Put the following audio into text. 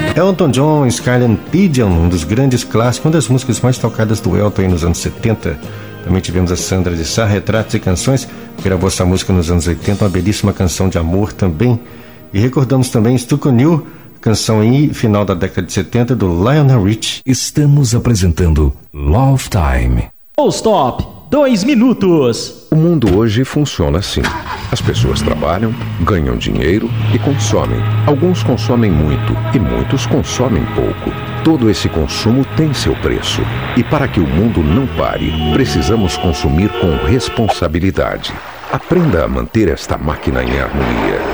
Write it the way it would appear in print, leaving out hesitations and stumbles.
Elton John, Skyline Pigeon, um dos grandes clássicos, uma das músicas mais tocadas do Elton aí nos anos 70. Também tivemos a Sandra de Sá, Retratos e Canções, que gravou essa música nos anos 80, uma belíssima canção de amor também. E recordamos também Stuck New, canção aí, final da década de 70, do Lionel Richie. Estamos apresentando Love Time. Full Stop, 2 minutos. O mundo hoje funciona assim. As pessoas trabalham, ganham dinheiro e consomem. Alguns consomem muito e muitos consomem pouco. Todo esse consumo tem seu preço. E para que o mundo não pare, precisamos consumir com responsabilidade. Aprenda a manter esta máquina em harmonia.